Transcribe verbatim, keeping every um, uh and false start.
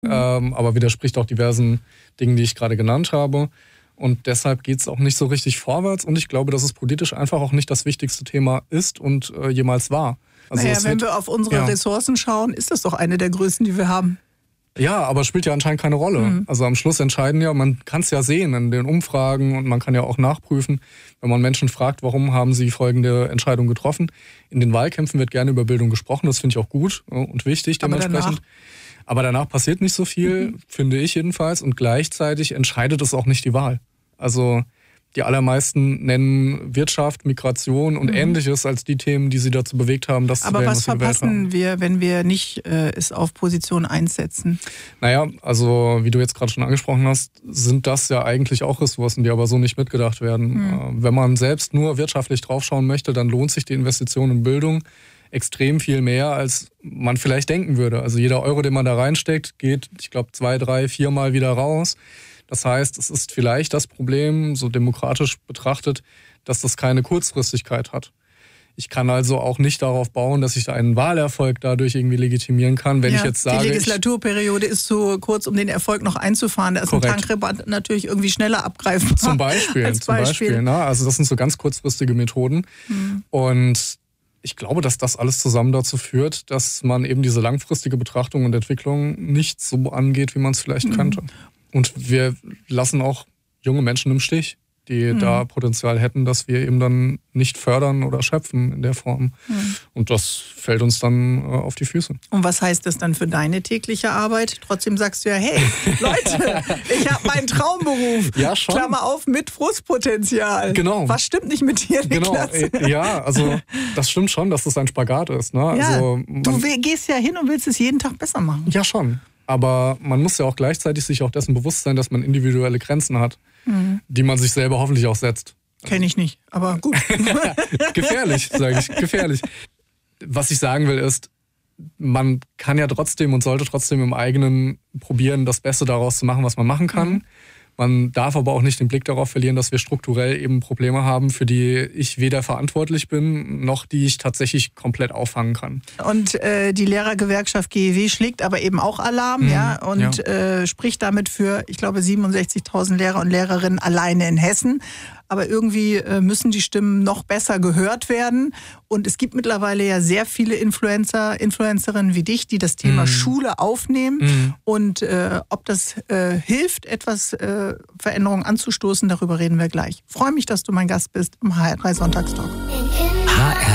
Mhm. Ähm, aber widerspricht auch diversen Dingen, die ich gerade genannt habe. Und deshalb geht es auch nicht so richtig vorwärts. Und ich glaube, dass es politisch einfach auch nicht das wichtigste Thema ist und äh, jemals war. Also naja, wenn wird, wir auf unsere ja. Ressourcen schauen, ist das doch eine der größten, die wir haben. Ja, aber spielt ja anscheinend keine Rolle. Mhm. Also am Schluss entscheiden ja, man kann es ja sehen in den Umfragen und man kann ja auch nachprüfen, wenn man Menschen fragt, warum haben sie folgende Entscheidung getroffen. In den Wahlkämpfen wird gerne über Bildung gesprochen, das finde ich auch gut und wichtig dementsprechend. Aber danach, aber danach passiert nicht so viel, mhm. finde ich jedenfalls. Und gleichzeitig entscheidet es auch nicht die Wahl. Also die allermeisten nennen Wirtschaft, Migration und mhm. Ähnliches als die Themen, die sie dazu bewegt haben, das Aber zu wählen, was verpassen wir, wenn wir nicht äh, es auf Position eins setzen? Naja, also wie du jetzt gerade schon angesprochen hast, sind das ja eigentlich auch Ressourcen, die aber so nicht mitgedacht werden. Mhm. Äh, wenn man selbst nur wirtschaftlich draufschauen möchte, dann lohnt sich die Investition in Bildung extrem viel mehr, als man vielleicht denken würde. Also jeder Euro, den man da reinsteckt, geht, ich glaube, zwei, drei, viermal wieder raus. Das heißt, es ist vielleicht das Problem, so demokratisch betrachtet, dass das keine Kurzfristigkeit hat. Ich kann also auch nicht darauf bauen, dass ich einen Wahlerfolg dadurch irgendwie legitimieren kann, wenn ja, ich jetzt sage... Die Legislaturperiode ist zu kurz, um den Erfolg noch einzufahren. Da ist korrekt. Ein Tankrabatt natürlich irgendwie schneller abgreifbar. Zum Beispiel, als zum Beispiel. Beispiel ne? Also das sind so ganz kurzfristige Methoden. Mhm. Und ich glaube, dass das alles zusammen dazu führt, dass man eben diese langfristige Betrachtung und Entwicklung nicht so angeht, wie man es vielleicht mhm. könnte. Und wir lassen auch junge Menschen im Stich, die mhm. da Potenzial hätten, dass wir eben dann nicht fördern oder schöpfen in der Form. Mhm. Und das fällt uns dann äh, auf die Füße. Und was heißt das dann für deine tägliche Arbeit? Trotzdem sagst du ja, hey, Leute, ich habe meinen Traumberuf. Ja, schon. Klammer auf, mit Frustpotenzial. Genau. Was stimmt nicht mit dir, Niklas? Genau. Ja, also das stimmt schon, dass das ein Spagat ist. Ne? Ja, also, du gehst ja hin und willst es jeden Tag besser machen. Ja, schon. Aber man muss ja auch gleichzeitig sich auch dessen bewusst sein, dass man individuelle Grenzen hat, mhm. die man sich selber hoffentlich auch setzt. Kenne ich nicht, aber gut. Gefährlich, sage ich, gefährlich. Was ich sagen will ist, man kann ja trotzdem und sollte trotzdem im eigenen probieren, das Beste daraus zu machen, was man machen kann. Mhm. Man darf aber auch nicht den Blick darauf verlieren, dass wir strukturell eben Probleme haben, für die ich weder verantwortlich bin, noch die ich tatsächlich komplett auffangen kann. Und äh, die Lehrergewerkschaft G E W schlägt aber eben auch Alarm, mhm, ja, und ja. Äh, spricht damit für, ich glaube, siebenundsechzigtausend Lehrer und Lehrerinnen alleine in Hessen. Aber irgendwie äh, müssen die Stimmen noch besser gehört werden. Und es gibt mittlerweile ja sehr viele Influencer, Influencerinnen wie dich, die das Thema mm. Schule aufnehmen. Mm. Und äh, ob das äh, hilft, etwas äh, Veränderungen anzustoßen, darüber reden wir gleich. Ich freue mich, dass du mein Gast bist im H R drei Sonntagstalk.